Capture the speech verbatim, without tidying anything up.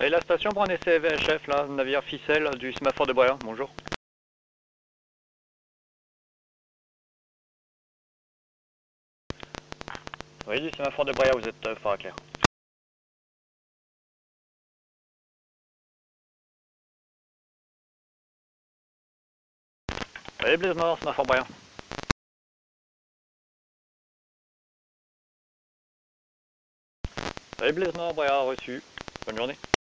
Et la station pour un essai V H F, là, navire ficelle du sémaphore de Bréa, bonjour. Oui, du sémaphore de Bréa, vous êtes euh, fort à clair. Oui, Blaise Nord, sémaphore Bréa. Oui, Blaise Nord, Bréa, reçu. Bonne journée.